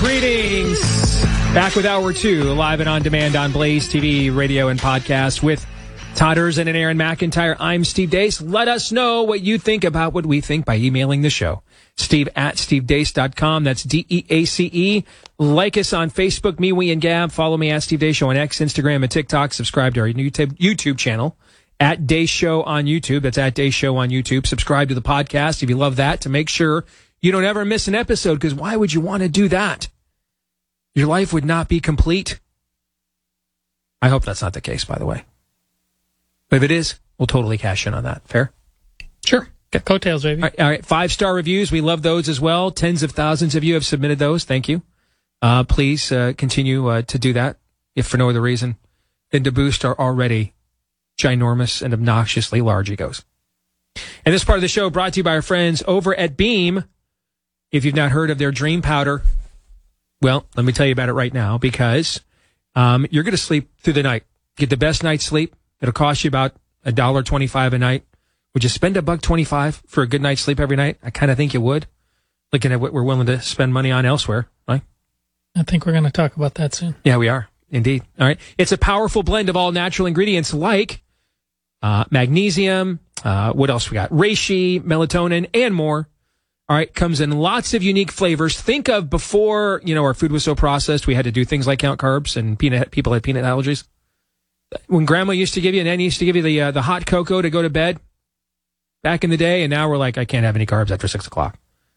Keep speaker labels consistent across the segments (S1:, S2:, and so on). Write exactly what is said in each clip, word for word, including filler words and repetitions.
S1: Greetings. Back with Hour two, live and on demand on Blaze T V, radio, and podcast with Todd Erzin and Aaron McIntyre. I'm Steve Deace. Let us know what you think about what we think by emailing the show. Steve at steve deace dot com. That's D E A C E. Like us on Facebook, Me, We, and Gab. Follow me at Steve Deace Show on X, Instagram, and TikTok. Subscribe to our YouTube, YouTube channel at Deace Show on YouTube. That's at Deace Show on YouTube. Subscribe to the podcast if you love that to make sure you don't ever miss an episode, because why would you want to do that? Your life would not be complete. I hope that's not the case, by the way. But if it is, we'll totally cash in on that. Fair?
S2: Sure. Got coattails, baby.
S1: All right, all right. Five-star reviews. We love those as well. Tens of thousands of you have submitted those. Thank you. Uh, please uh, continue uh, to do that, if for no other reason than to boost our already ginormous and obnoxiously large egos. And this part of the show brought to you by our friends over at Beam. If you've not heard of their Dream Powder, well, let me tell you about it right now, because um, you're going to sleep through the night. Get the best night's sleep. It'll cost you about one dollar twenty-five a night. Would you spend a buck twenty-five for a good night's sleep every night? I kind of think you would, looking at what we're willing to spend money on elsewhere, right?
S2: I think we're going to talk about that soon.
S1: Yeah, we are. Indeed. All right. It's a powerful blend of all natural ingredients like uh, magnesium, uh, what else we got? Reishi, melatonin, and more. All right, comes in lots of unique flavors. Think of before, you know, our food was so processed, we had to do things like count carbs, and peanut people had peanut allergies. When Grandma used to give you, and Nanny used to give you the uh, the hot cocoa to go to bed back in the day, and now we're like, I can't have any carbs after six o'clock.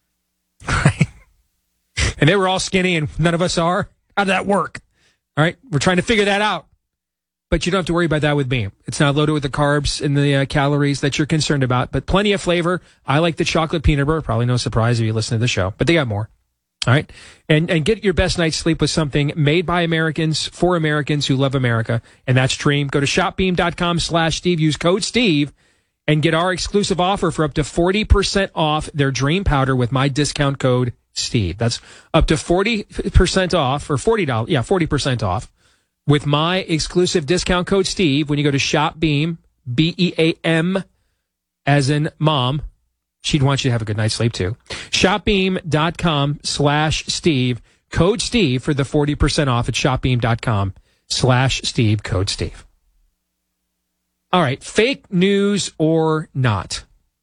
S1: Right? And they were all skinny, and none of us are. How did that work? All right, we're trying to figure that out. But you don't have to worry about that with Beam. It's not loaded with the carbs and the uh, calories that you're concerned about, but plenty of flavor. I like the chocolate peanut butter. Probably no surprise if you listen to the show, but they got more. All right. And and get your best night's sleep with something made by Americans for Americans who love America, and that's Dream. Go to shopbeam.com slash Steve. Use code Steve and get our exclusive offer for up to forty percent off their Dream Powder with my discount code Steve. That's up to forty percent off, or forty dollars. Yeah, forty percent off. With my exclusive discount code Steve, when you go to ShopBeam, B E A M, as in mom, she'd want you to have a good night's sleep too. ShopBeam.com slash Steve, code Steve for the forty percent off at ShopBeam.com slash Steve, code Steve. All right, fake news or not.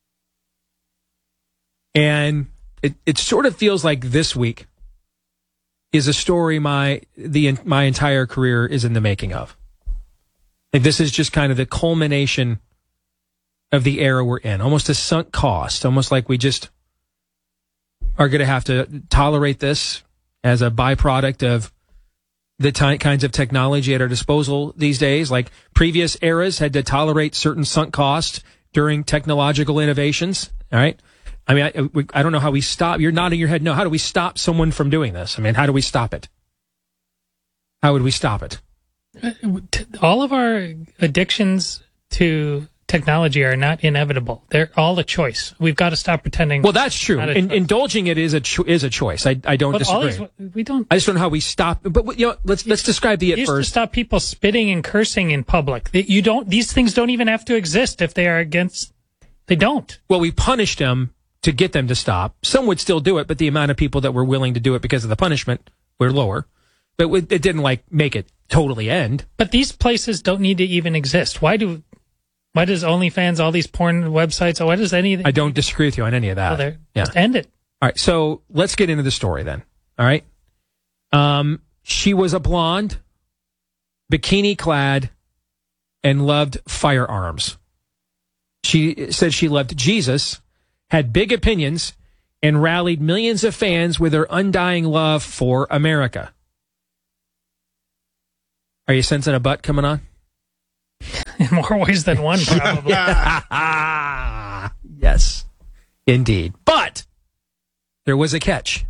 S1: And it, it sort of feels like this week is a story my the my entire career is in the making of. Like, this is just kind of the culmination of the era we're in, almost a sunk cost, almost like we just are going to have to tolerate this as a byproduct of the ty- kinds of technology at our disposal these days. Like previous eras had to tolerate certain sunk costs during technological innovations, all right? I mean, I, I don't know how we stop. You're nodding your head. No, how do we stop someone from doing this? I mean, how do we stop it? How would we stop it?
S2: All of our addictions to technology are not inevitable. They're all a choice. We've got to stop pretending.
S1: Well, that's true. In, indulging it is a cho- is a choice. I I don't
S2: but
S1: disagree.
S2: Always, we don't.
S1: I just don't know how we stop. But you know, let's let's describe the it
S2: used
S1: first.
S2: To stop people spitting and cursing in public. You don't. These things don't even have to exist if they are against. They don't.
S1: Well, we punished them to get them to stop. Some would still do it, but the amount of people that were willing to do it because of the punishment were lower. But it didn't like make it totally end.
S2: But these places don't need to even exist. Why do? Why does OnlyFans, all these porn websites? Why does any?
S1: I don't disagree with you on any of that.
S2: Well, yeah. Just end it.
S1: All right. So let's get into the story then. All right. Um, she was a blonde, bikini clad, and loved firearms. She said she loved Jesus, had big opinions, and rallied millions of fans with her undying love for America. Are you sensing a butt coming on?
S2: In more ways than one, probably.
S1: Yes, indeed. But there was a catch.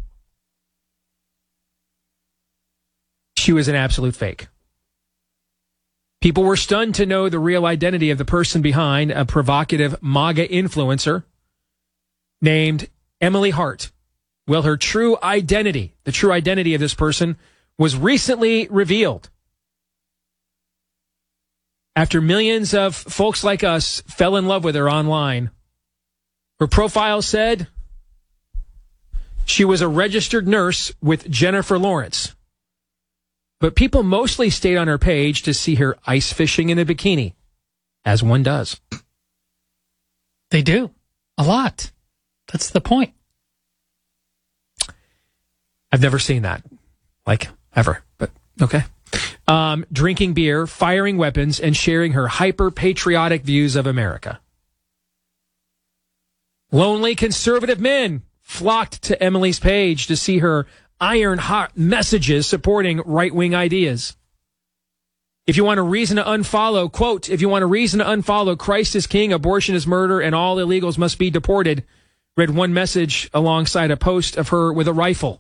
S1: She was an absolute fake. People were stunned to know the real identity of the person behind a provocative MAGA influencer named Emily Hart. Well, her true identity, the true identity of this person, was recently revealed after millions of folks like us fell in love with her online. Her profile said, She was a registered nurse with Jennifer Lawrence. But people mostly stayed on her page to see her ice fishing in a bikini, as one does.
S2: They do. A lot. That's the point.
S1: I've never seen that. Like, ever. But, okay. Um, drinking beer, firing weapons, and sharing her hyper-patriotic views of America. Lonely conservative men flocked to Emily's page to see her iron-hot messages supporting right-wing ideas. If you want a reason to unfollow, quote, if you want a reason to unfollow, Christ is king, abortion is murder, and all illegals must be deported, read one message alongside a post of her with a rifle.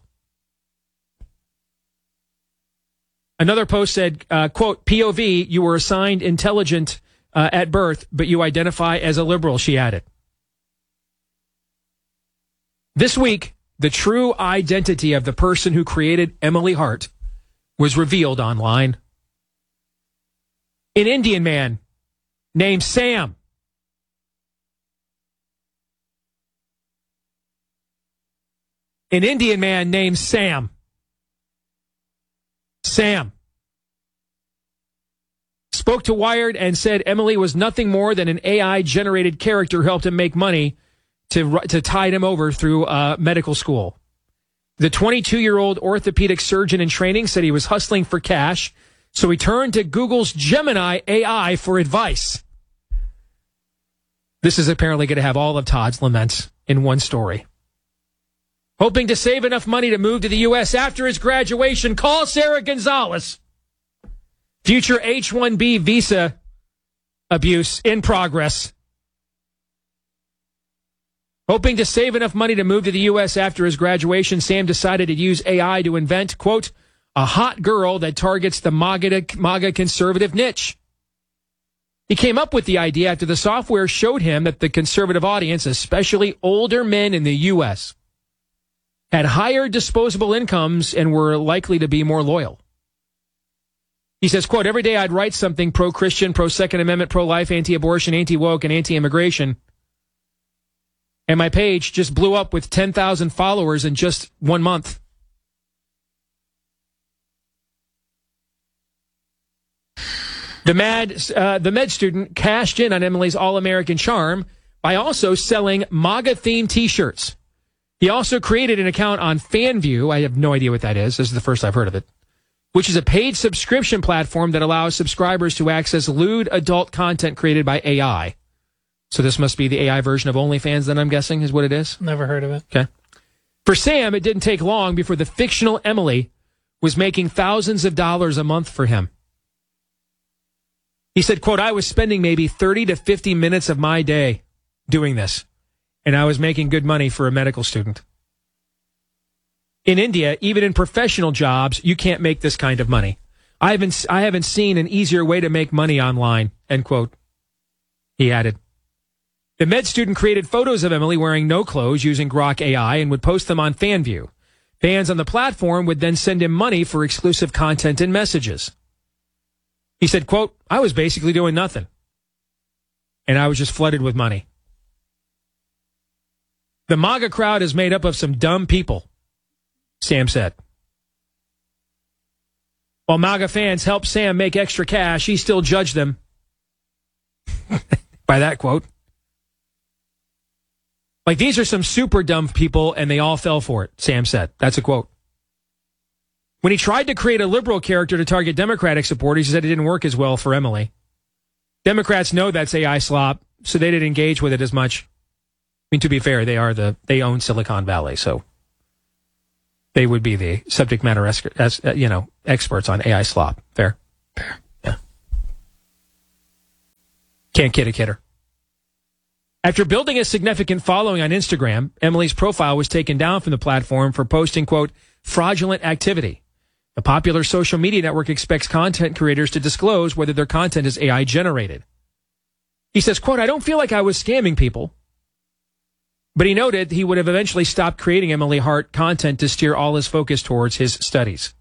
S1: Another post said, uh, quote, P O V, you were assigned intelligent uh, at birth, but you identify as a liberal, she added. This week, the true identity of the person who created Emily Hart was revealed online. An Indian man named Sam. An Indian man named Sam. Sam spoke to Wired and said Emily was nothing more than an A I-generated character who helped him make money to to tide him over through uh, medical school. The twenty-two-year-old orthopedic surgeon in training said he was hustling for cash, so he turned to Google's Gemini A I for advice. This is apparently going to have all of Todd's laments in one story. Hoping to save enough money to move to the U S after his graduation, call Sarah Gonzalez. Future H one B visa abuse in progress. Hoping to save enough money to move to the U S after his graduation, Sam decided to use A I to invent, quote, a hot girl that targets the MAGA, MAGA conservative niche. He came up with the idea after the software showed him that the conservative audience, especially older men in the U S, had higher disposable incomes and were likely to be more loyal. He says, quote, every day I'd write something pro-Christian, pro-Second Amendment, pro-life, anti-abortion, anti-woke, and anti-immigration. And my page just blew up with ten thousand followers in just one month. The mad, uh, the med student cashed in on Emily's all-American charm by also selling MAGA-themed T-shirts. He also created an account on FanView. I have no idea what that is. This is the first I've heard of it. Which is a paid subscription platform that allows subscribers to access lewd adult content created by A I. So this must be the A I version of OnlyFans, then I'm guessing, is what it is?
S2: Never heard of it.
S1: Okay. For Sam, it didn't take long before the fictional Emily was making thousands of dollars a month for him. He said, quote, I was spending maybe thirty to fifty minutes of my day doing this, and I was making good money for a medical student. In India, even in professional jobs, you can't make this kind of money. I haven't, I haven't seen an easier way to make money online, end quote. He added. The med student created photos of Emily wearing no clothes using Grok A I and would post them on FanView. Fans on the platform would then send him money for exclusive content and messages. He said, quote, I was basically doing nothing, and I was just flooded with money. The MAGA crowd is made up of some dumb people, Sam said. While MAGA fans helped Sam make extra cash, he still judged them by that quote. Like, these are some super dumb people, and they all fell for it, Sam said. That's a quote. When he tried to create a liberal character to target Democratic supporters, he said it didn't work as well for Emily. Democrats know that's A I slop, so they didn't engage with it as much. I mean, to be fair, they are the they own Silicon Valley, so they would be the subject matter as, as uh, you know experts on A I slop. Fair, fair, yeah. Can't kid a kidder. After building a significant following on Instagram, Emily's profile was taken down from the platform for posting, quote, fraudulent activity. The popular social media network expects content creators to disclose whether their content is A I generated. He says, quote, I don't feel like I was scamming people. But he noted he would have eventually stopped creating Emily Hart content to steer all his focus towards his studies.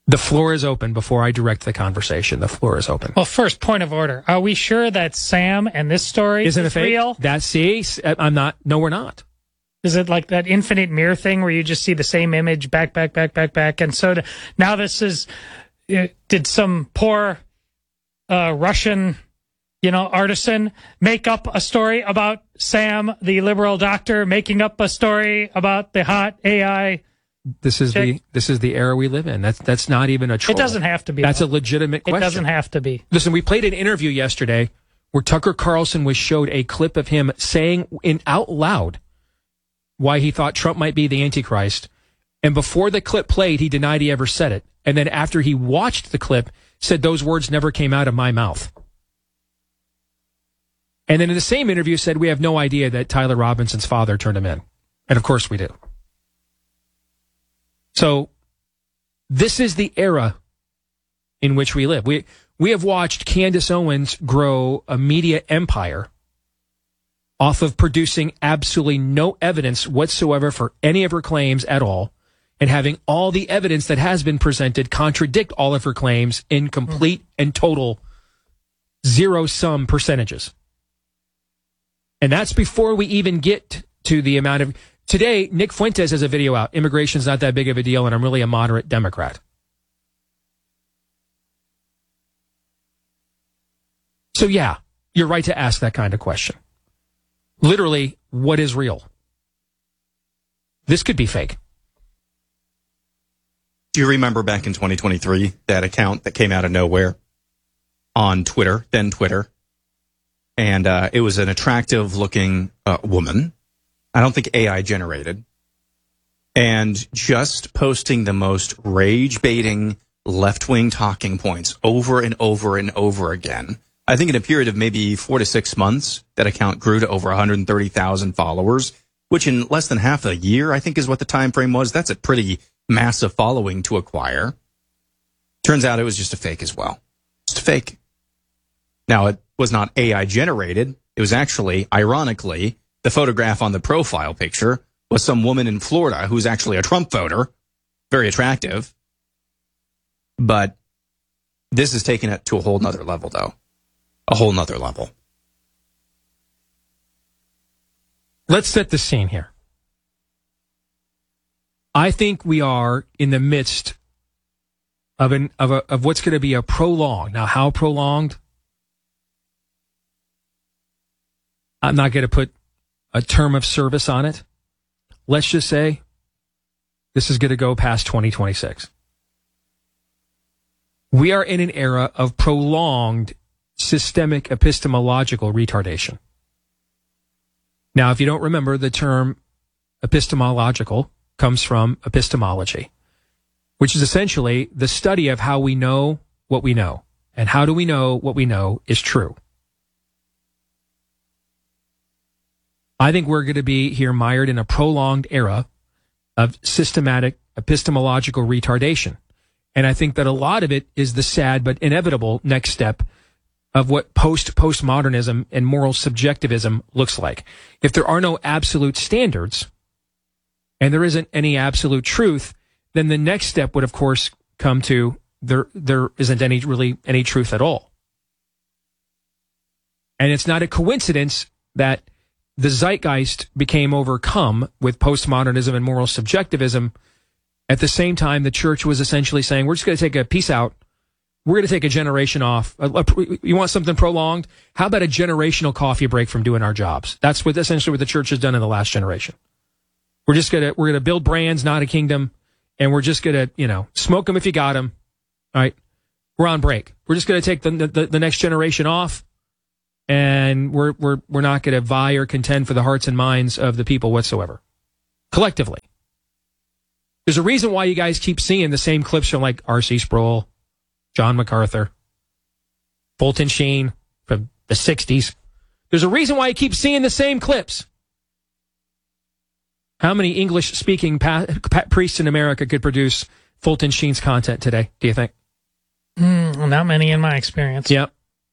S1: The floor is open before I direct the conversation. The floor is open.
S2: Well, first, point of order. Are we sure that Sam and this story
S1: Isn't
S2: is
S1: it fake?
S2: real?
S1: That's, see, I'm not, no, we're not.
S2: Is it like that infinite mirror thing where you just see the same image back, back, back, back, back? And so to, now this is, uh, did some poor uh, Russian, you know, artisan make up a story about Sam, the liberal doctor, making up a story about the hot A I?
S1: This is
S2: Check.
S1: the this is the era we live in. That's that's not even a troll.
S2: It doesn't have to be.
S1: That's
S2: though.
S1: a legitimate question.
S2: It doesn't have to be.
S1: Listen, we played an interview yesterday where Tucker Carlson was showed a clip of him saying in out loud why he thought Trump might be the Antichrist. And before the clip played, he denied he ever said it. And then after he watched the clip, said those words never came out of my mouth. And then in the same interview said, we have no idea that Tyler Robinson's father turned him in. And of course we do. So this is the era in which we live. We we have watched Candace Owens grow a media empire off of producing absolutely no evidence whatsoever for any of her claims at all, and having all the evidence that has been presented contradict all of her claims in complete and total zero-sum percentages. And that's before we even get to the amount of... Today, Nick Fuentes has a video out. Immigration's not that big of a deal, and I'm really a moderate Democrat. So yeah, you're right to ask that kind of question. Literally, what is real? This could be fake.
S3: Do you remember back in twenty twenty-three, that account that came out of nowhere on Twitter, then Twitter? And uh, it was an attractive-looking uh, woman. I don't think A I generated. And just posting the most rage-baiting left-wing talking points over and over and over again. I think in a period of maybe four to six months, that account grew to over one hundred thirty thousand followers, which in less than half a year, I think is what the time frame was. That's a pretty massive following to acquire. Turns out it was just a fake as well. Just a fake. Now, it was not A I generated. It was actually, ironically, the photograph on the profile picture was some woman in Florida who's actually a Trump voter. Very attractive. But this is taking it to a whole nother level, though. A whole nother level.
S1: Let's set the scene here. I think we are in the midst of an of a of what's going to be a prolonged. Now, how prolonged? I'm not going to put a term of service on it. Let's just say this is going to go past twenty twenty-six. We are in an era of prolonged systemic epistemological retardation. Now, if you don't remember, the term epistemological comes from epistemology, which is essentially the study of how we know what we know. And how do we know what we know is true? I think we're going to be here mired in a prolonged era of systematic epistemological retardation. And I think that a lot of it is the sad but inevitable next step of what post-postmodernism and moral subjectivism looks like. If there are no absolute standards and there isn't any absolute truth, then the next step would, of course, come to there there isn't any really any truth at all. And it's not a coincidence that the zeitgeist became overcome with postmodernism and moral subjectivism. At the same time, the church was essentially saying, we're just going to take a piece out. We're going to take a generation off. You want something prolonged? How about a generational coffee break from doing our jobs? That's what essentially what the church has done in the last generation. We're just going to, we're going to build brands, not a kingdom. And we're just going to, you know, smoke them if you got them. All right. We're on break. We're just going to take the, the, the next generation off. And we're, we're, we're not going to vie or contend for the hearts and minds of the people whatsoever. Collectively. There's a reason why you guys keep seeing the same clips from like R C Sproul, John MacArthur, Fulton Sheen from the sixties. There's a reason why you keep seeing the same clips. How many English-speaking pa- pa- priests in America could produce Fulton Sheen's content today, do you think?
S2: Mm, not many in my experience.
S1: Yep.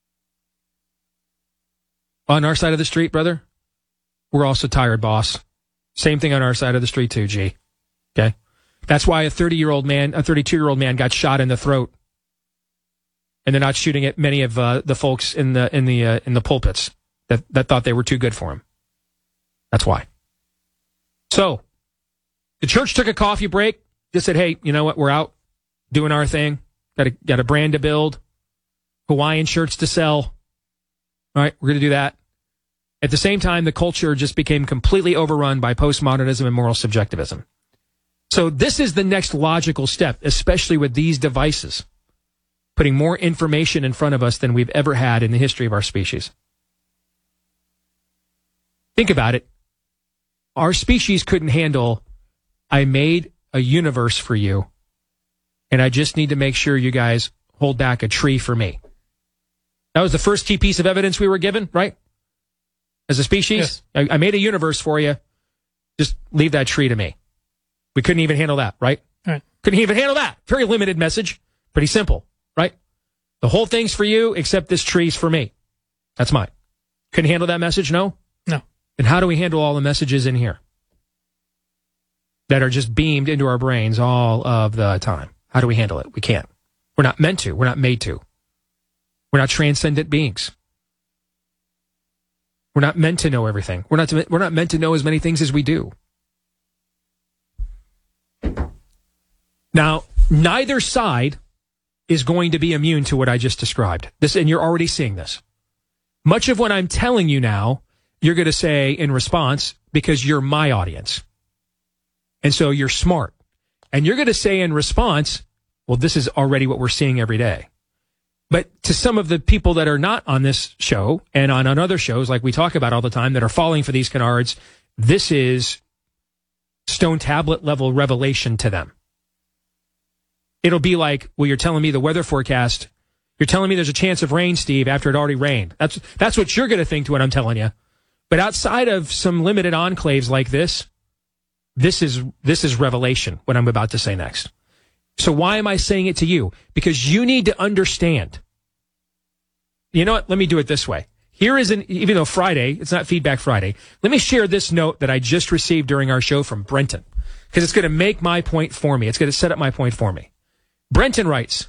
S1: On our side of the street, brother, we're also tired, boss. Same thing on our side of the street, too, G. Okay? That's why a thirty-year-old man, a thirty-two-year-old man got shot in the throat. And they're not shooting at many of uh, the folks in the in the uh, in the pulpits that, that thought they were too good for him. That's why. So, the church took a coffee break. Just said, hey, you know what? We're out doing our thing. Got a, got a brand to build. Hawaiian shirts to sell. All right, we're going to do that. At the same time, the culture just became completely overrun by postmodernism and moral subjectivism. So this is the next logical step, especially with these devices, putting more information in front of us than we've ever had in the history of our species. Think about it. Our species couldn't handle, I made a universe for you, and I just need to make sure you guys hold back a tree for me. That was the first key piece of evidence we were given, right? As a species, yes. I, I made a universe for you. Just leave that tree to me. We couldn't even handle that, right?
S2: Right.
S1: Couldn't even handle that. Very limited message. Pretty simple, right? The whole thing's for you, except this tree's for me. That's mine. Couldn't handle that message, no?
S2: No.
S1: Then how do we handle all the messages in here that are just beamed into our brains all of the time? How do we handle it? We can't. We're not meant to. We're not made to. We're not transcendent beings. We're not meant to know everything. We're not, to, we're not meant to know as many things as we do. Now, neither side is going to be immune to what I just described. This, and you're already seeing this. Much of what I'm telling you now, you're going to say in response, because you're my audience. And so you're smart. And you're going to say in response, well, this is already what we're seeing every day. But to some of the people that are not on this show and on, on other shows like we talk about all the time that are falling for these canards, this is stone tablet level revelation to them. It'll be like, well, you're telling me the weather forecast. You're telling me there's a chance of rain, Steve, after it already rained. That's that's what you're going to think to what I'm telling you. But outside of some limited enclaves like this, this is this is revelation, what I'm about to say next. So why am I saying it to you? Because you need to understand. You know what? Let me do it this way. Here is an, even though Friday, it's not Feedback Friday, let me share this note that I just received during our show from Brenton. Because it's going to make my point for me. It's going to set up my point for me. Brenton writes,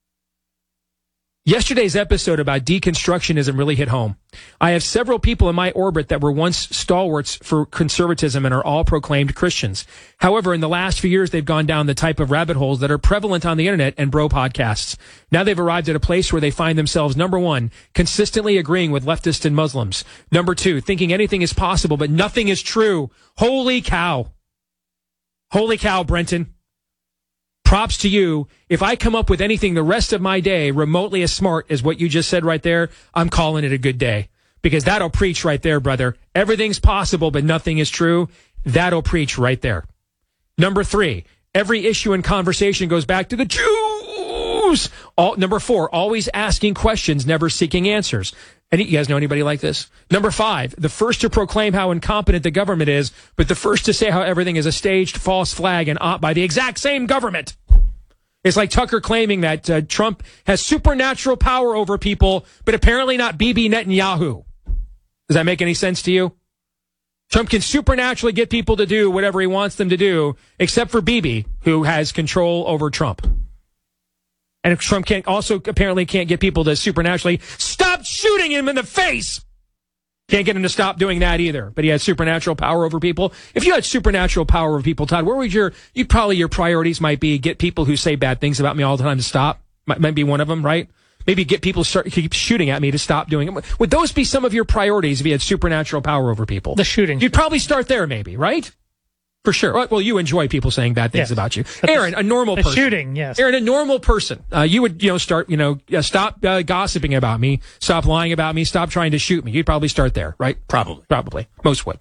S1: yesterday's episode about deconstructionism really hit home. I have several people in my orbit that were once stalwarts for conservatism and are all proclaimed Christians. However, in the last few years, they've gone down the type of rabbit holes that are prevalent on the internet and bro podcasts. Now they've arrived at a place where they find themselves, number one, consistently agreeing with leftists and Muslims. Number two, thinking anything is possible, but nothing is true. Holy cow. Holy cow, Brenton. Props to you. If I come up with anything the rest of my day remotely as smart as what you just said right there, I'm calling it a good day. Because that'll preach right there, brother. Everything's possible, but nothing is true. That'll preach right there. Number three, every issue and conversation goes back to the Jews. All, number four, always asking questions, never seeking answers. Any, you guys know anybody like this? Number five, the first to proclaim how incompetent the government is, but the first to say how everything is a staged false flag and op by the exact same government. It's like Tucker claiming that uh, Trump has supernatural power over people, but apparently not Bibi Netanyahu. Does that make any sense to you? Trump can supernaturally get people to do whatever he wants them to do, except for Bibi, who has control over Trump. And if Trump can't also apparently can't get people to supernaturally stop shooting him in the face. Can't get him to stop doing that either. But he has supernatural power over people. If you had supernatural power over people, Todd, where would your, you probably your priorities might be get people who say bad things about me all the time to stop. Might, might be one of them, right? Maybe get people to start keep shooting at me to stop doing it. Would those be some of your priorities if you had supernatural power over people?
S2: The shooting.
S1: You'd probably start there, maybe, right? For sure. Well, you enjoy people saying bad things yes. about you. But Aaron, a normal
S2: the
S1: person.
S2: Shooting, yes.
S1: Aaron, a normal person. Uh, you would, you know, start, you know, uh, stop uh, gossiping about me, stop lying about me, stop trying to shoot me. You'd probably start there, right?
S3: Probably.
S1: Probably. Most would.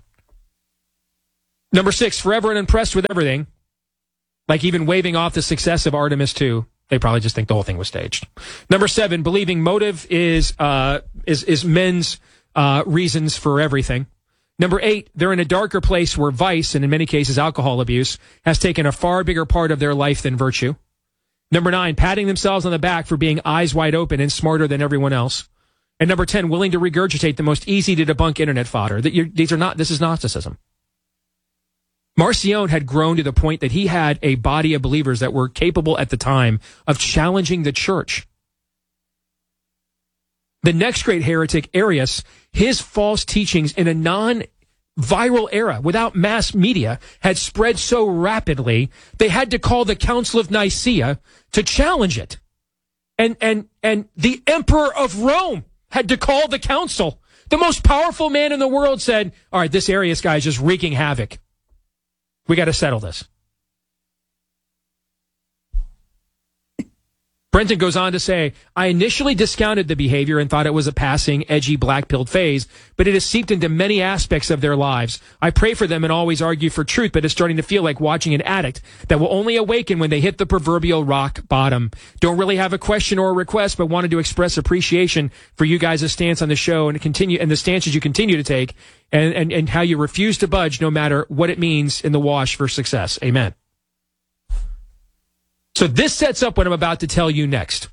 S1: Number six, forever unimpressed with everything. Like even waving off the success of Artemis two. They probably just think the whole thing was staged. Number seven, believing motive is, uh, is, is men's, uh, reasons for everything. Number eight, they're in a darker place where vice, and in many cases alcohol abuse, has taken a far bigger part of their life than virtue. Number nine, patting themselves on the back for being eyes wide open and smarter than everyone else. And number ten, willing to regurgitate the most easy to debunk internet fodder. That you're, these are not, this is Gnosticism. Marcion had grown to the point that he had a body of believers that were capable at the time of challenging the church. The next great heretic, Arius, his false teachings in a non-viral era without mass media had spread so rapidly, they had to call the Council of Nicaea to challenge it. And, and, and the Emperor of Rome had to call the council. The most powerful man in the world said, all right, this Arius guy is just wreaking havoc. We got to settle this. Brenton goes on to say, I initially discounted the behavior and thought it was a passing, edgy, black-pilled phase, but it has seeped into many aspects of their lives. I pray for them and always argue for truth, but it's starting to feel like watching an addict that will only awaken when they hit the proverbial rock bottom. Don't really have a question or a request, but wanted to express appreciation for you guys' stance on the show and continue and the stances you continue to take and, and, and how you refuse to budge no matter what it means in the wash for success. Amen. So this sets up what I'm about to tell you next.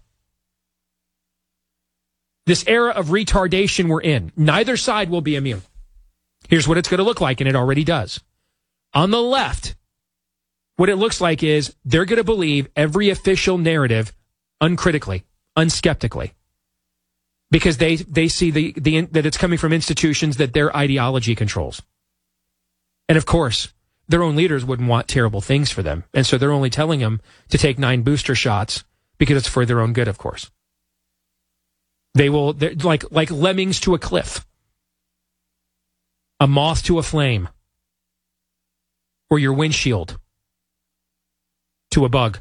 S1: This era of retardation we're in, neither side will be immune. Here's what it's going to look like, and it already does. On the left, what it looks like is they're going to believe every official narrative uncritically, unskeptically, because they, they see the, the that it's coming from institutions that their ideology controls. And of course, their own leaders wouldn't want terrible things for them. And so they're only telling them to take nine booster shots because it's for their own good, of course. They will, they're like, like lemmings to a cliff, a moth to a flame, or your windshield to a bug.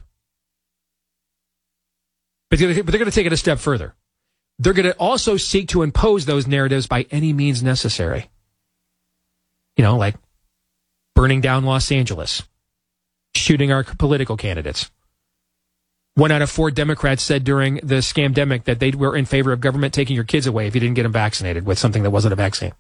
S1: But they're, but they're going to take it a step further. They're going to also seek to impose those narratives by any means necessary. You know, like burning down Los Angeles, shooting our political candidates. One out of four Democrats said during the scamdemic that they were in favor of government taking your kids away if you didn't get them vaccinated with something that wasn't a vaccine.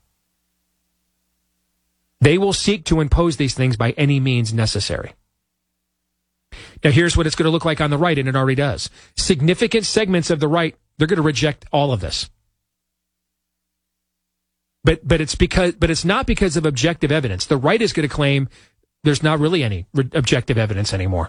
S1: They will seek to impose these things by any means necessary. Now, here's what it's going to look like on the right, and it already does. Significant segments of the right, they're going to reject all of this. But but it's because but it's not because of objective evidence. The right is going to claim there's not really any re- objective evidence anymore.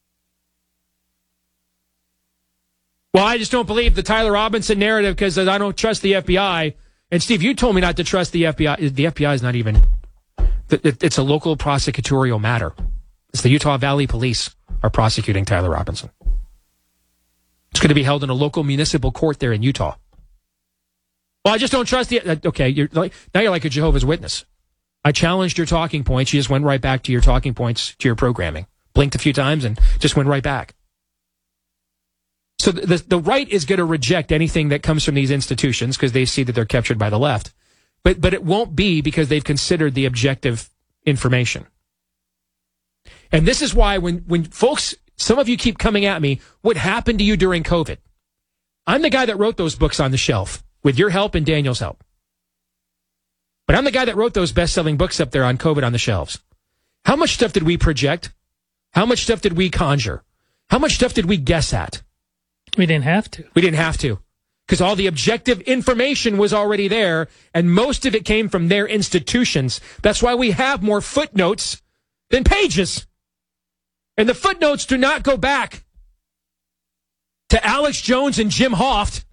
S1: Well, I just don't believe the Tyler Robinson narrative because I don't trust the F B I. And Steve, you told me not to trust the F B I. The F B I is not even. It's a local prosecutorial matter. It's the Utah Valley Police are prosecuting Tyler Robinson. It's going to be held in a local municipal court there in Utah. Well, I just don't trust the... Okay, you're like, now you're like a Jehovah's Witness. I challenged your talking points. You just went right back to your talking points, to your programming. Blinked a few times and just went right back. So the, the, the right is going to reject anything that comes from these institutions because they see that they're captured by the left. But, but it won't be because they've considered the objective information. And this is why when, when folks, some of you keep coming at me, what happened to you during COVID? I'm the guy that wrote those books on the shelf. With your help and Daniel's help. But I'm the guy that wrote those best-selling books up there on COVID on the shelves. How much stuff did we project? How much stuff did we conjure? How much stuff did we guess at?
S2: We didn't have to.
S1: We didn't have to. Because all the objective information was already there, and most of it came from their institutions. That's why we have more footnotes than pages. And the footnotes do not go back to Alex Jones and Jim Hoft,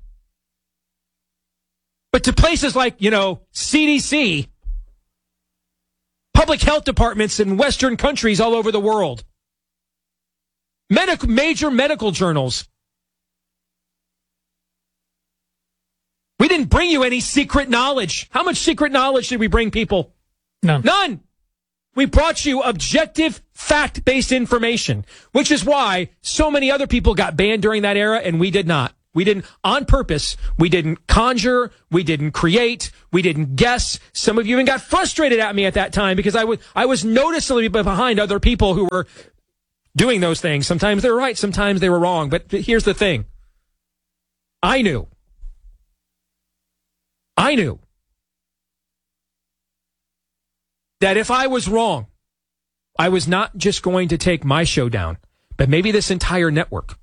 S1: but to places like, you know, C D C, public health departments in Western countries all over the world, Medic- major medical journals. We didn't bring you any secret knowledge. How much secret knowledge did we bring people?
S2: None.
S1: None. We brought you objective, fact-based information, which is why so many other people got banned during that era and we did not. We didn't, on purpose, we didn't conjure, we didn't create, we didn't guess. Some of you even got frustrated at me at that time because I was, I was noticeably behind other people who were doing those things. Sometimes they were right, sometimes they were wrong. But here's the thing. I knew. I knew that if I was wrong, I was not just going to take my show down, but maybe this entire network.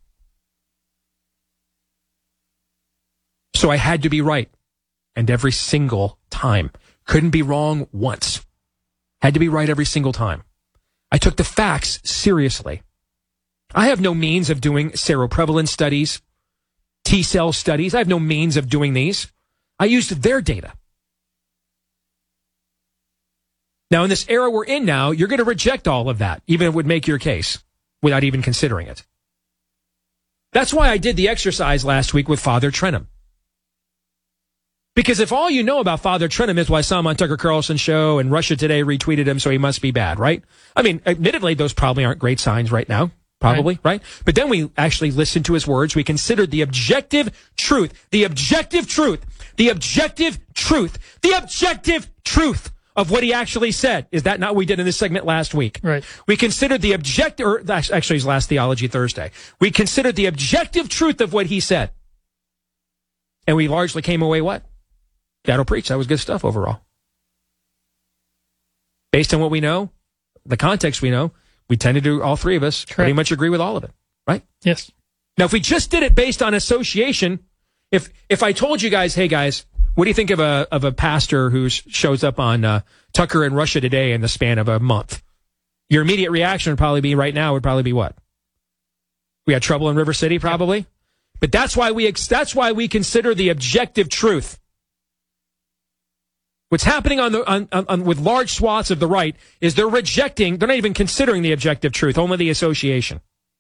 S1: So I had to be right. And every single time. Couldn't be wrong once. Had to be right every single time. I took the facts seriously. I have no means of doing seroprevalence studies, T-cell studies. I have no means of doing these. I used their data. Now, in this era we're in now, you're going to reject all of that, even if it would make your case, without even considering it. That's why I did the exercise last week with Father Trenum. Because if all you know about Father Trenum is, well, I saw him on Tucker Carlson's show and Russia Today retweeted him, so he must be bad, right? I mean, admittedly, those probably aren't great signs right now. Probably, right. right? But then we actually listened to his words. We considered the objective truth, the objective truth, the objective truth, the objective truth of what he actually said. Is that not what we did in this segment last week?
S2: Right.
S1: We considered the objective, or actually his last Theology Thursday. We considered the objective truth of what he said. And we largely came away what? That'll preach. That was good stuff overall. Based on what we know, the context we know, we tend to do, all three of us, Correct. pretty much agree with all of it, right?
S2: Yes.
S1: Now, if we just did it based on association, if if I told you guys, hey guys, what do you think of a of a pastor who shows up on uh, Tucker and Russia Today in the span of a month? Your immediate reaction would probably be right now would probably be what? We had trouble in River City, probably. But that's why we that's why we consider the objective truth. What's happening on the on, on, with large swaths of the right is they're rejecting, they're not even considering the objective truth, only the association.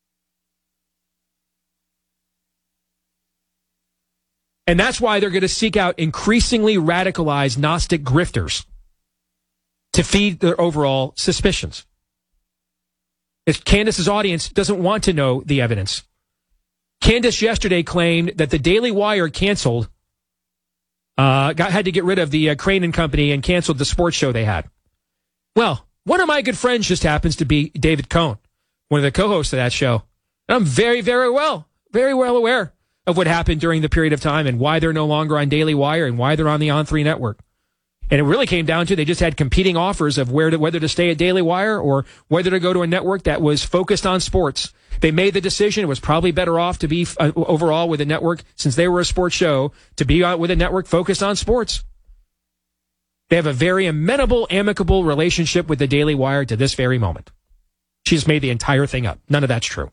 S1: And that's why they're going to seek out increasingly radicalized Gnostic grifters to feed their overall suspicions. If Candace's audience doesn't want to know the evidence. Candace yesterday claimed that the Daily Wire canceled Uh, got, had to get rid of the uh, Crane and Company and canceled the sports show they had. Well, one of my good friends just happens to be David Cohn, one of the co-hosts of that show. And I'm very, very well, very well aware of what happened during the period of time and why they're no longer on Daily Wire and why they're on the On three network. And it really came down to they just had competing offers of where to, whether to stay at Daily Wire or whether to go to a network that was focused on sports. They made the decision. It was probably better off to be uh, overall with a network, since they were a sports show, to be out with a network focused on sports. They have a very amenable, amicable relationship with the Daily Wire to this very moment. She just made the entire thing up. None of that's true.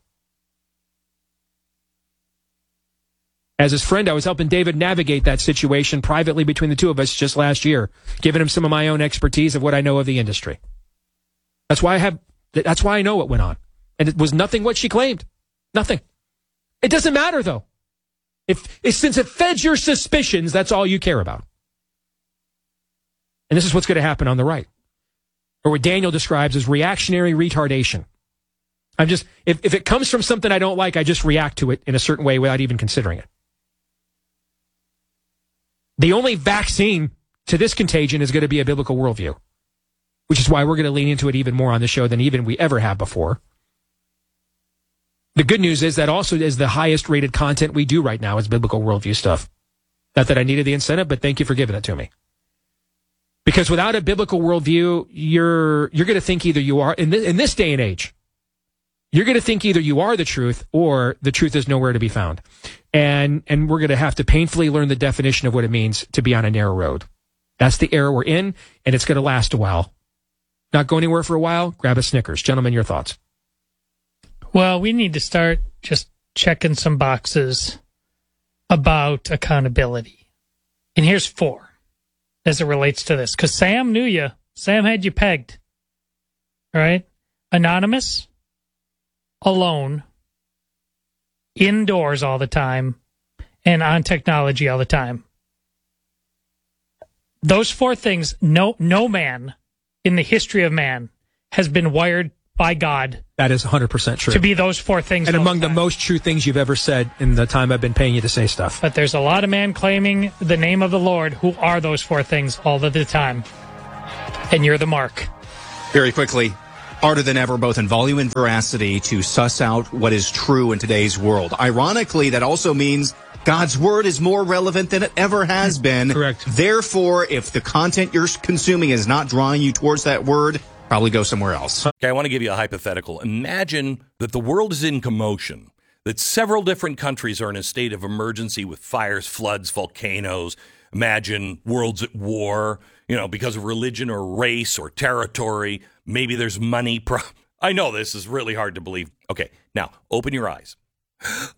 S1: As his friend, I was helping David navigate that situation privately between the two of us just last year, giving him some of my own expertise of what I know of the industry. That's why I have, that's why I know what went on. And it was nothing what she claimed. Nothing. It doesn't matter, though. If, if since it feds your suspicions, that's all you care about. And this is what's going to happen on the right. Or what Daniel describes as reactionary retardation. I'm just, if, if it comes from something I don't like, I just react to it in a certain way without even considering it. The only vaccine to this contagion is going to be a biblical worldview, which is why we're going to lean into it even more on the show than even we ever have before. The good news is that also is the highest rated content we do right now is biblical worldview stuff. Not that I needed the incentive, but thank you for giving it to me. Because without a biblical worldview, you're you're going to think either you are, in this, in this day and age, you're going to think either you are the truth or the truth is nowhere to be found. And and we're going to have to painfully learn the definition of what it means to be on a narrow road. That's the era we're in, and it's going to last a while. Not go anywhere for a while, grab a Snickers. Gentlemen, your thoughts?
S2: Well, we need to start just checking some boxes about accountability. And here's four as it relates to this. Because Sam knew you. Sam had you pegged. All right? Anonymous, alone, indoors all the time, and on technology all the time. Those four things, no no man in the history of man has been wired by God.
S1: That is one hundred percent true.
S2: To be those four things.
S1: And among the, the most true things you've ever said in the time I've been paying you to say stuff.
S2: But there's a lot of men claiming the name of the Lord who are those four things all of the time. And you're the mark.
S3: Very quickly, harder than ever, both in volume and veracity, to suss out what is true in today's world. Ironically, that also means God's word is more relevant than it ever has been.
S1: Correct.
S3: Therefore, if the content you're consuming is not drawing you towards that word, probably go somewhere else.
S4: Okay, I want to give you a hypothetical. Imagine that the world is in commotion, that several different countries are in a state of emergency with fires, floods, volcanoes. Imagine worlds at war, you know, because of religion or race or territory. Maybe there's money pro- I know this is really hard to believe. Okay, now open your eyes.